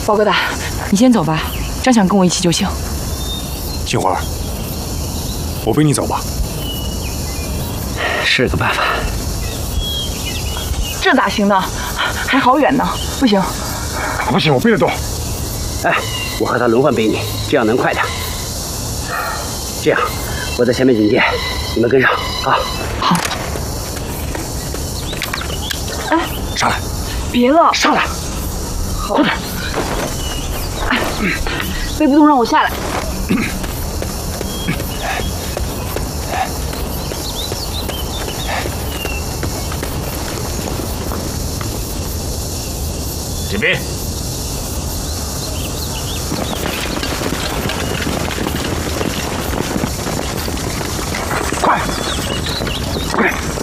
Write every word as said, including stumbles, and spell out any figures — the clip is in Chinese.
包哥大，你先走吧，张想跟我一起就行。 杏花，我背你走吧。 是个办法。 这咋行呢？还好远呢，不行。 不行，我背得动。 哎，我和他轮换背你，这样能快点。这样，我在前面警戒，你们跟上啊。 好。哎， 上来。 别了， 上来。快点。 哎，背不动，让我下来。 这边。快，快点！